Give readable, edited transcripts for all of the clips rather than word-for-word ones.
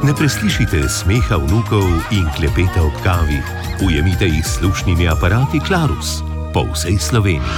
Ne preslišite smeha vnukov in klepeta ob kavi. Ujemite jih s slušnimi aparati Clarus po vsej Sloveniji.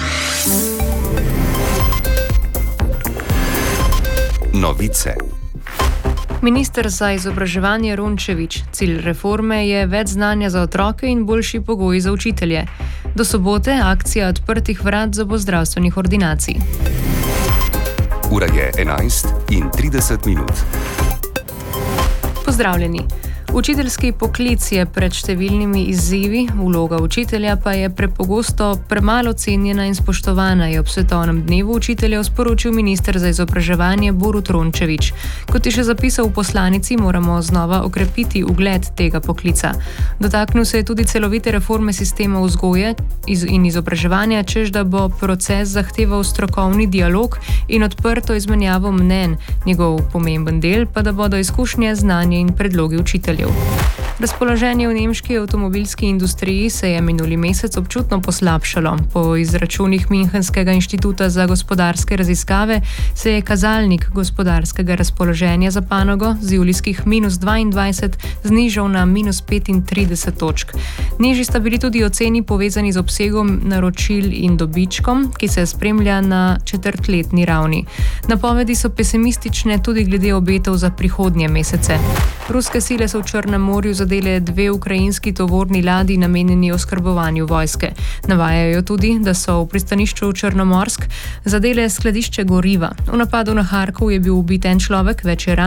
Novice. Minister za izobraževanje Rončević: cilj reforme je več znanja za otroke in boljši pogoji za učitelje. Do sobote akcija odprtih vrat zobozdravstvenih ordinacij. Ura je 11:30. Pozdravljeni. Učiteljski poklic je pred številnimi izzivi, vloga učitelja pa je prepogosto premalo cenjena in spoštovana, je ob svetovnem dnevu učiteljev sporočil minister za izobraževanje Borut Rončević. Kot je še zapisal v poslanici, moramo znova okrepiti ugled tega poklica. Dotaknil se je tudi celovite reforme sistema vzgoje in izobraževanja, čež da bo proces zahteval strokovni dialog in odprto izmenjavo mnenj, njegov pomemben del pa da bodo izkušnje, znanje in predlogi učiteljev. Razpoloženje v nemški avtomobilski industriji se je minuli mesec občutno poslabšalo. Po izračunih Münchenskega inštituta za gospodarske raziskave se je kazalnik gospodarskega razpoloženja za panogo z julijskih -22 znižal na -35 točk. Nižji sta bili tudi oceni povezani z obsegom naročil in dobičkom, ki se spremlja na četrtletni ravni. Napovedi so pesimistične tudi glede obetov za prihodnje mesece. Ruske sile so v Črnem morju zadele 2 ukrajinski tovorni ladji namenjeni oskrbovanju vojske. Navajajo tudi, da so v pristanišču Črnomorsk zadele skladišče goriva. V napadu na Harkov je bil ubit en človek, več je ranjenih.